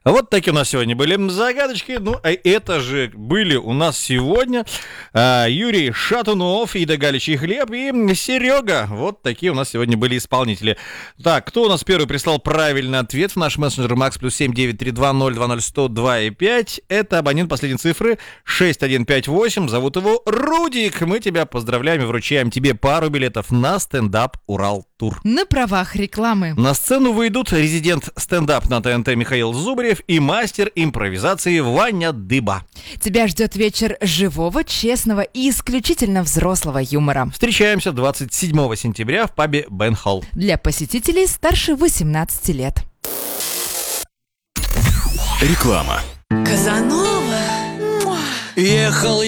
Вот такие у нас сегодня были загадочки. Ну, а это же были у нас сегодня Юрий Шатунов, Ида Галич и Хлеб и Серега. Вот такие у нас сегодня были исполнители. Так, кто у нас первый прислал правильный ответ в наш мессенджер Max +7 932 020 и 5? Это абонент последней цифры 6158. Зовут его Рудик. Мы тебя поздравляем и вручаем тебе пару билетов на стендап Урал-тур. На правах рекламы. На сцену выйдут резидент стендап на ТНТ Михаил Зубарев и мастер импровизации Ваня Дыба. Тебя ждет вечер живого, честного и исключительно взрослого юмора. Встречаемся 27 сентября в пабе Бен Холл. Для посетителей старше 18 лет. Реклама. Казанова. Ехал